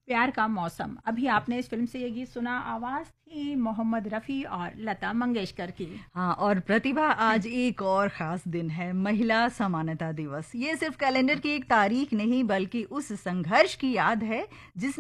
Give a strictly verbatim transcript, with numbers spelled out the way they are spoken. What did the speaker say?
प्यार का मौसम। अभी आपने इस फिल्म से ये गीत सुना, आवाज थी मोहम्मद रफ़ी और लता मंगेशकर की। हाँ, और प्रतिभा आज एक और खास दिन है, महिला समानता दिवस। ये सिर्फ कैलेंडर की एक तारीख नहीं बल्कि उस संघर्ष की याद है जिस